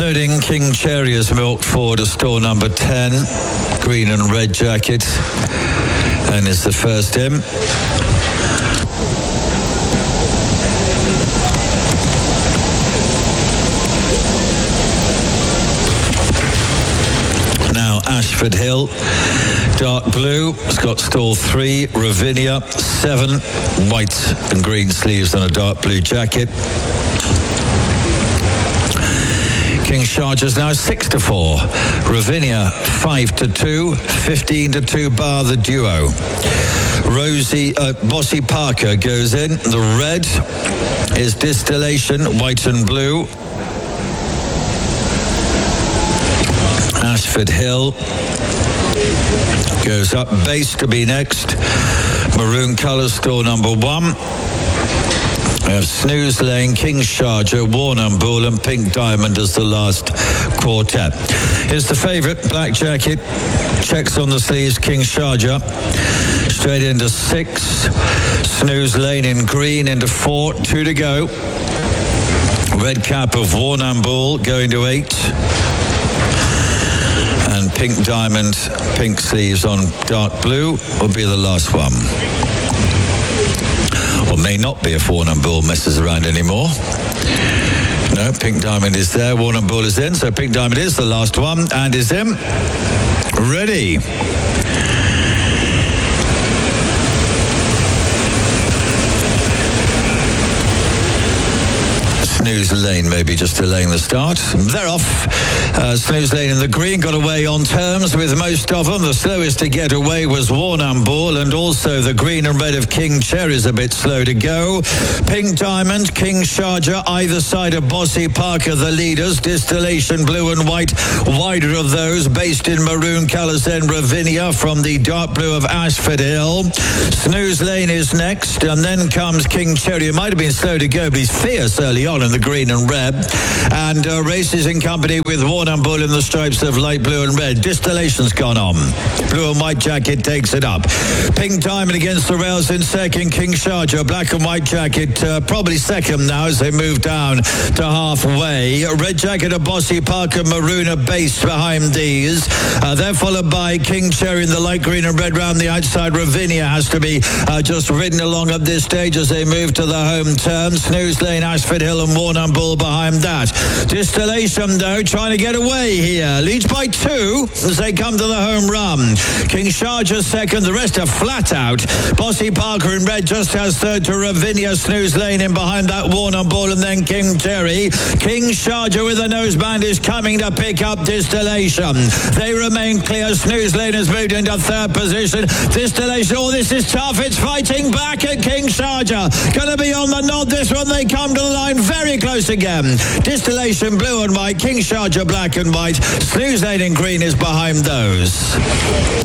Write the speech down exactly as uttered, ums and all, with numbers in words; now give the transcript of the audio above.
Loading King Cherry is milked forward to store number ten, green and red jacket, and is the first in. Now Ashford Hill, dark blue, it's got stall three, Ravinia, seven, white and green sleeves and a dark blue jacket. King Sharjah's now six to four. Ravinia five to two, fifteen to two bar the duo. Rosie uh, Bossy Parker goes in. The red is Distillation, white and blue. Ashford Hill goes up. Base to be next. Maroon colour store number one. We have Snooze Lane, King Sharjah, Warrnambool Bull and Pink Diamond as the last quartet. Here's the favourite, black jacket, checks on the sleeves, King Sharjah. Straight into six, Snooze Lane in green into four, two to go. Red cap of Warrnambool Bull going to eight. And Pink Diamond, pink sleeves on dark blue will be the last one. Or may not be if Warrnambool Bull messes around anymore. No, Pink Diamond is there, Warrnambool Bull is in, so Pink Diamond is the last one and is in. Ready. Snooze Lane maybe just delaying the start. They're off. Uh, Snooze Lane in the green got away on terms with most of them. The slowest to get away was Warrnambool Bull, and also the green and red of King Cherry is a bit slow to go. Pink Diamond, King Sharjah, either side of Bossy Parker, the leaders. Distillation, blue and white, wider of those, based in maroon colours, then Ravinia from the dark blue of Ashford Hill. Snooze Lane is next, and then comes King Cherry. It might have been slow to go, but he's fierce early on in the green and red, and uh, races in company with Warrnambool Bull in the stripes of light blue and red. Distillation's gone on. Blue and white jacket takes it up. Pink Diamond against the rails in second. King Sharjah, black and white jacket, uh, probably second now as they move down to halfway. Red jacket of Bossy Parker, maroon a base behind these. Uh, they're followed by King Cherry in the light green and red round the outside. Ravinia has to be uh, just ridden along at this stage as they move to the home turn. Snooze Lane, Ashford Hill and Warrnambool Bull behind that. Distillation, though, trying to get away here. Leads by two as they come to the home run. King Sharjah second. The rest are flat out. Bossy Parker in red just has third to Ravinia. Snooze Lane in behind that. Warrnambool Bull and then King Cherry. King Sharjah with a noseband is coming to pick up Distillation. They remain clear. Snooze Lane has moved into third position. Distillation, oh, this is tough. It's fighting back at King Sharjah. Going to be on the nod this one. They come to the line very close again. Distillation blue and white, King Sharjah black and white, Snooze Lane in green is behind those.